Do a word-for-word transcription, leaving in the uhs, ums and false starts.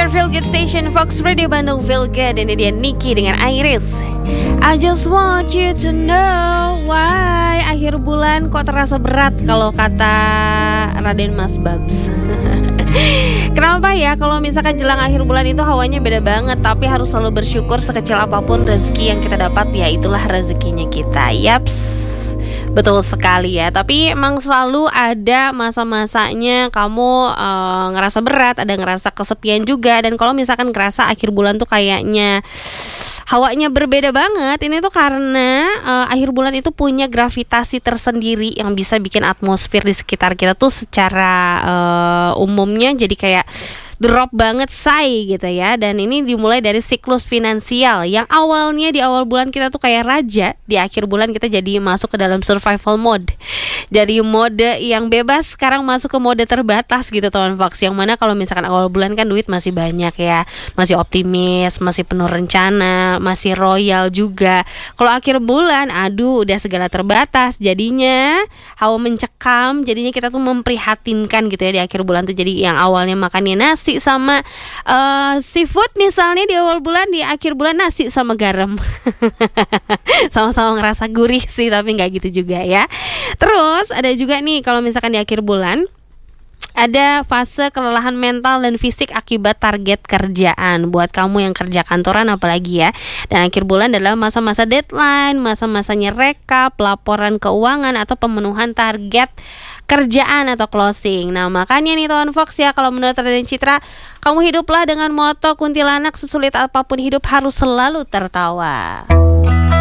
Your Feel Good Station Fox Radio Bandung Feel Good. Ini dia Niki dengan Iris. I just want you to know why akhir bulan kok terasa berat kalau kata Raden Mas Babs. Kenapa ya kalau misalkan jelang akhir bulan itu hawanya beda banget. Tapi harus selalu bersyukur sekecil apapun rezeki yang kita dapat. Ya itulah rezekinya kita. Yaps, betul sekali ya. Tapi emang selalu ada masa-masanya kamu uh, ngerasa berat, ada ngerasa kesepian juga. Dan kalau misalkan ngerasa akhir bulan tuh kayaknya hawanya berbeda banget, ini tuh karena uh, akhir bulan itu punya gravitasi tersendiri yang bisa bikin atmosfer di sekitar kita tuh secara uh, umumnya jadi kayak drop banget say gitu ya. Dan ini dimulai dari siklus finansial yang awalnya di awal bulan kita tuh kayak raja, di akhir bulan kita jadi masuk ke dalam survival mode. Dari mode yang bebas sekarang masuk ke mode terbatas gitu teman Fox. Yang mana kalau misalkan awal bulan kan duit masih banyak ya, masih optimis, masih penuh rencana, masih royal juga. Kalau akhir bulan aduh udah segala terbatas, jadinya hawa mencekam, jadinya kita tuh memprihatinkan gitu ya di akhir bulan tuh. Jadi yang awalnya makannya nasi sama uh, seafood misalnya di awal bulan, di akhir bulan nasi sama garam. Sama-sama ngerasa gurih sih, tapi nggak gitu juga ya. Terus ada juga nih kalau misalkan di akhir bulan ada fase kelelahan mental dan fisik akibat target kerjaan. Buat kamu yang kerja kantoran apalagi ya. Dan akhir bulan adalah masa-masa deadline, masa-masanya rekap, laporan keuangan atau pemenuhan target kerjaan atau closing. Nah makanya nih teman Fox ya, kalau menurut Raden Citra, kamu hiduplah dengan moto kuntilanak, sesulit apapun hidup harus selalu tertawa.